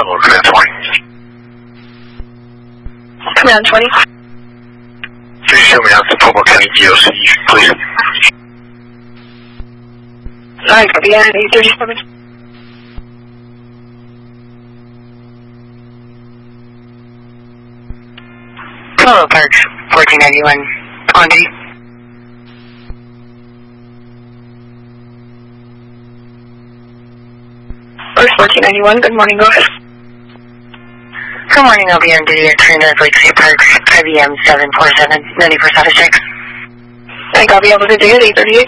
Pueblo, Command 20. Command 20. Please show me out to Pueblo County DOC, please. I copy, 837. Pueblo Parks, 1491, on duty. First 1491, good morning, go ahead. Good morning, I'll be on duty at Train Lake State Parks, IBM 747, 9476. I copy, able to dig it, 838.